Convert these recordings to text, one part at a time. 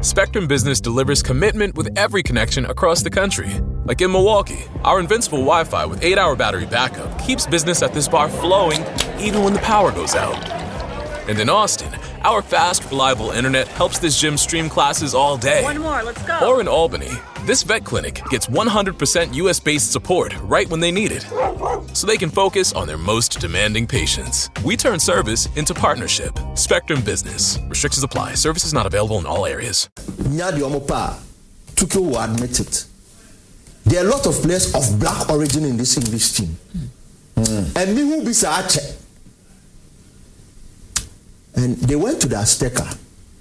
Spectrum Business delivers commitment with every connection across the country. Like in Milwaukee, our invincible Wi-Fi with 8-hour battery backup keeps business at this bar flowing even when the power goes out. And in Austin, our fast, reliable internet helps this gym stream classes all day. One more, let's go. Or in Albany, this vet clinic gets 100% US-based support right when they need it, so they can focus on their most demanding patients. We turn service into partnership. Spectrum Business. Restrictions apply. Services not available in all areas. Nyadi Omopa, Tuko will admit it. There are a lot of players of black origin in this English team. And me who be Saache. And they went to the Azteca.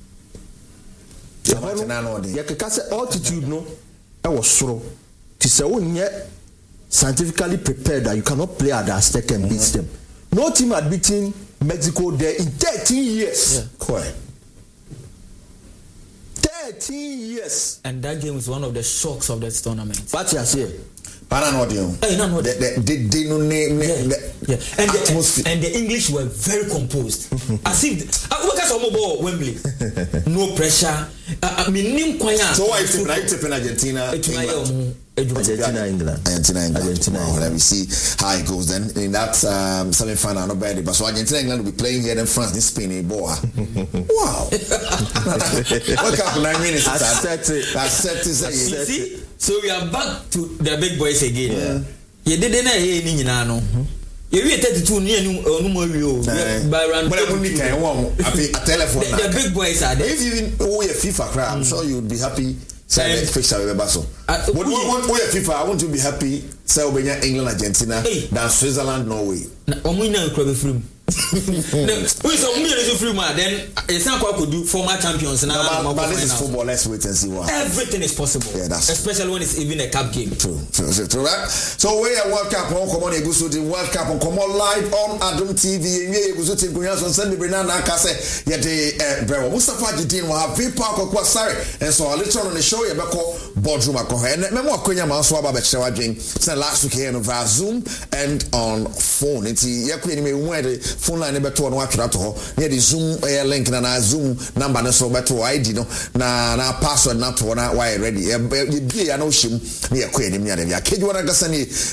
The altitude no, I was so. Scientifically prepared that you cannot play at the Azteca and beat them. No team had beaten Mexico there in 13 years. Yeah. Quite. 13 years. And that game was one of the shocks of that tournament. What you say? And the English were very composed. As if look at some ball Wembley. No pressure. So why is it Argentina? England. Well, let me see how it goes then. In that semi-final, not bad. But so Argentina, England will be playing here, then France, this Spain, Wow. What up 9 minutes? I set it. So we are back to the big boys again. You didn't know. You were 32 near by round. But I wouldn't a telephone. The big boys are there. If you owe a FIFA crowd, I'm sure you'd be happy. Say next picture with Basso. What FIFA? I want to be happy. Say England, Argentina, than Switzerland, Norway. Then it's not what could do former champions now. But this is football. Let's wait and see what. Everything is possible. Yeah, that's especially when it's even a cup game. True. Right? So we are World Cup on come on the World Cup on come on live on Adom TV. We go to Gunyas on Sunday. Brenana Kase yet Brewo Mustafa Jidin will have Park or Sorry. And so I'll later on the show you beko boardroom and memo Quenya Maswa Babachwa Jing. Last week here on Zoom and on phone. It's Yaku phone line beto no atwera to ho near the Zoom link na Zoom number no so beto ID no na password na to na why ready e bia ya no him na yakọ anim ya de ya keju wana gasa ni